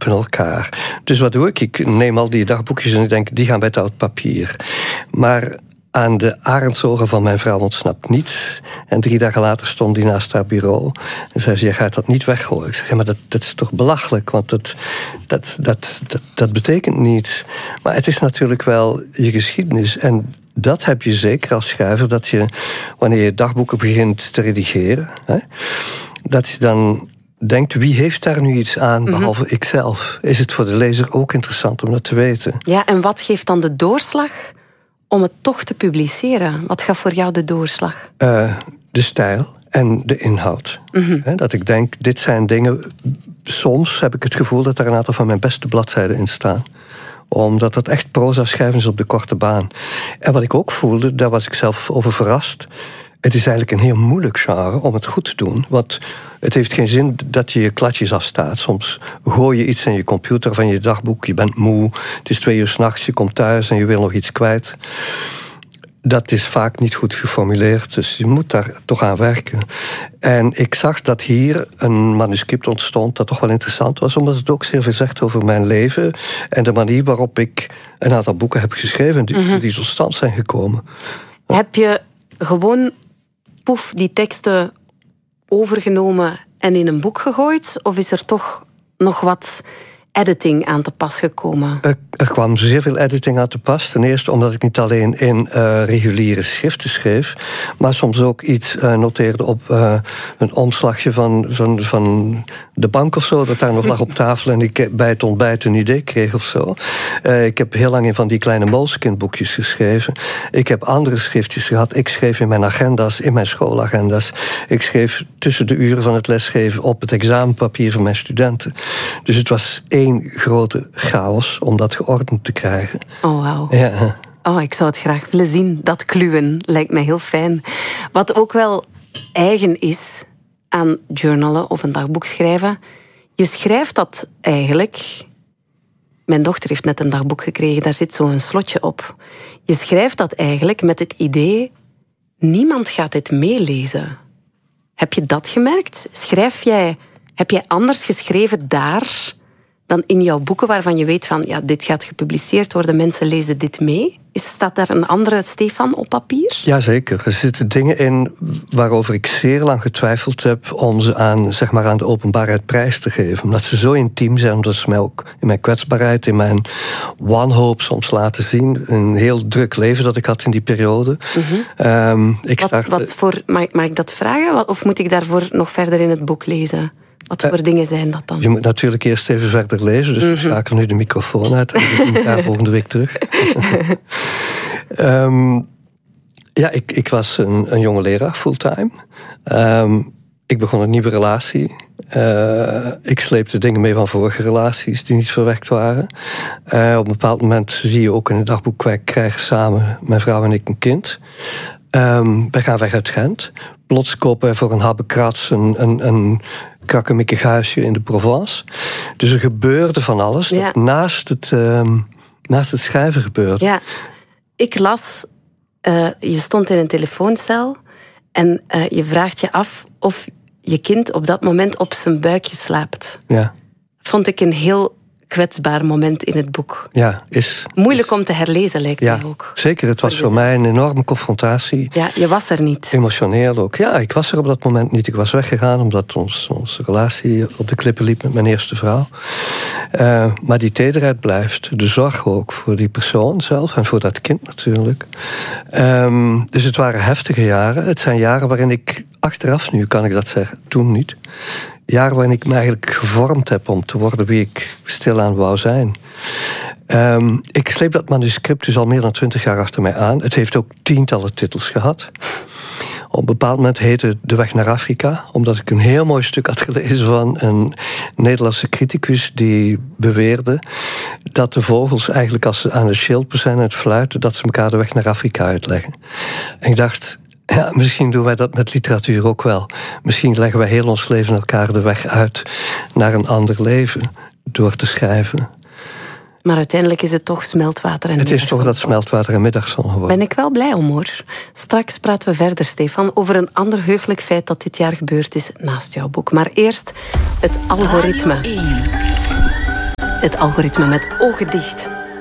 in elkaar. Dus wat doe ik? Ik neem al die dagboekjes en ik denk, die gaan bij het oud papier. Maar aan de arendsogen van mijn vrouw ontsnapt niets. En 3 dagen later stond die naast haar bureau. En zei ze, je gaat dat niet weggooien. Ik zeg, ja, maar dat is toch belachelijk, want dat betekent niets. Maar het is natuurlijk wel je geschiedenis. En dat heb je zeker als schrijver, dat je, wanneer je dagboeken begint te redigeren, dat je dan denkt, wie heeft daar nu iets aan, behalve ikzelf? Is het voor de lezer ook interessant om dat te weten? Ja, en wat geeft dan de doorslag om het toch te publiceren? Wat gaf voor jou de doorslag? De stijl en de inhoud. Dat ik denk, dit zijn dingen. Soms heb ik het gevoel dat er een aantal van mijn beste bladzijden in staan. Omdat dat echt proza schrijven is op de korte baan. En wat ik ook voelde, daar was ik zelf over verrast. Het is eigenlijk een heel moeilijk genre om het goed te doen. Want het heeft geen zin dat je kladjes afstaat. Soms gooi je iets in je computer van je dagboek. Je bent moe, het is 2 uur 's nachts, je komt thuis en je wil nog iets kwijt. Dat is vaak niet goed geformuleerd, dus je moet daar toch aan werken. En ik zag dat hier een manuscript ontstond dat toch wel interessant was, omdat het ook zeer veel zegt over mijn leven en de manier waarop ik een aantal boeken heb geschreven die tot stand zijn gekomen. Heb je gewoon die teksten overgenomen en in een boek gegooid? Of is er toch nog wat editing aan te pas gekomen? Er kwam zeer veel editing aan te pas. Ten eerste omdat ik niet alleen in reguliere schriften schreef, maar soms ook iets noteerde op een omslagje van de bank of zo, dat daar nog lag op tafel en ik bij het ontbijt een idee kreeg of zo. Ik heb heel lang in van die kleine Moleskine-boekjes geschreven. Ik heb andere schriftjes gehad. Ik schreef in mijn agenda's, in mijn schoolagenda's. Ik schreef tussen de uren van het lesgeven op het examenpapier van mijn studenten. Dus het was één grote chaos om dat geordend te krijgen. Oh, wauw. Ja. Oh, ik zou het graag willen zien. Dat kluwen lijkt mij heel fijn. Wat ook wel eigen is aan journalen of een dagboek schrijven, je schrijft dat eigenlijk. Mijn dochter heeft net een dagboek gekregen, daar zit zo'n slotje op. Je schrijft dat eigenlijk met het idee, niemand gaat dit meelezen. Heb je dat gemerkt? Heb jij anders geschreven daar dan in jouw boeken waarvan je weet van, ja, dit gaat gepubliceerd worden, mensen lezen dit mee? Staat daar een andere Stefan op papier? Jazeker. Er zitten dingen in waarover ik zeer lang getwijfeld heb om ze aan de openbaarheid prijs te geven. Omdat ze zo intiem zijn, omdat ze mij ook in mijn kwetsbaarheid, in mijn wanhoop soms laten zien. Een heel druk leven dat ik had in die periode. Mag ik dat vragen? Of moet ik daarvoor nog verder in het boek lezen? Wat voor dingen zijn dat dan? Je moet natuurlijk eerst even verder lezen, dus we schakelen nu de microfoon uit en we zien elkaar volgende week terug. Ik was een jonge leraar, fulltime. Ik begon een nieuwe relatie. Ik sleepte dingen mee van vorige relaties die niet verwerkt waren. Op een bepaald moment zie je ook in het dagboek, wij krijgen samen, mijn vrouw en ik, een kind. Wij gaan weg uit Gent. Plots kopen wij voor een habbekrats een krakkemikkig huisje in de Provence. Dus er gebeurde van alles dat naast het schrijven gebeurde. Ja, ik las, je stond in een telefooncel en je vraagt je af of je kind op dat moment op zijn buikje slaapt. Ja. Vond ik een heel kwetsbaar moment in het boek. Ja, is moeilijk om te herlezen, lijkt mij ook. Zeker, het was voor mij een enorme confrontatie. Ja, je was er niet. Emotioneel ook. Ja, ik was er op dat moment niet. Ik was weggegaan omdat onze relatie op de klippen liep met mijn eerste vrouw. Maar die tederheid blijft. De zorg ook voor die persoon zelf en voor dat kind natuurlijk. Dus het waren heftige jaren. Het zijn jaren waarin ik achteraf, nu kan ik dat zeggen, toen niet, jaren waarin ik me eigenlijk gevormd heb om te worden wie ik stilaan wou zijn. Ik sleep dat manuscript dus al meer dan 20 jaar achter mij aan. Het heeft ook tientallen titels gehad. Op een bepaald moment heette het De Weg naar Afrika, omdat ik een heel mooi stuk had gelezen van een Nederlandse criticus die beweerde dat de vogels eigenlijk als ze aan het chilpen zijn en het fluiten, dat ze elkaar de weg naar Afrika uitleggen. En ik dacht, ja, misschien doen wij dat met literatuur ook wel. Misschien leggen wij heel ons leven elkaar de weg uit naar een ander leven door te schrijven. Maar uiteindelijk is het toch smeltwater en middagzon. Het is toch dat smeltwater en middagzon geworden. Ben ik wel blij om, hoor. Straks praten we verder, Stefan, over een ander heugelijk feit dat dit jaar gebeurd is naast jouw boek. Maar eerst het algoritme. Het algoritme met ogen dicht.